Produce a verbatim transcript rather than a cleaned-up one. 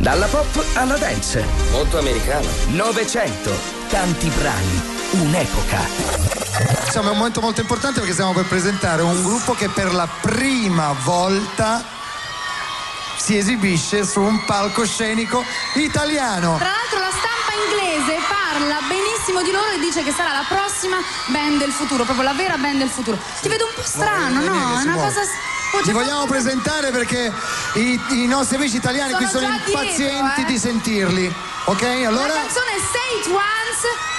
Dalla pop alla dance. Molto americano. Novecento. Tanti brani. Un'epoca. Insomma, è un momento molto importante perché stiamo per presentare un gruppo che per la prima volta si esibisce su un palcoscenico italiano. Tra l'altro la stampa inglese parla benissimo di loro e dice che sarà la prossima band del futuro, proprio la vera band del futuro. Ti vedo un po' strano, no? È una cosa... Li vogliamo presentare perché i, i nostri amici italiani sono qui sono già impazienti dietro, eh. di sentirli. Ok, allora? La canzone Say It Once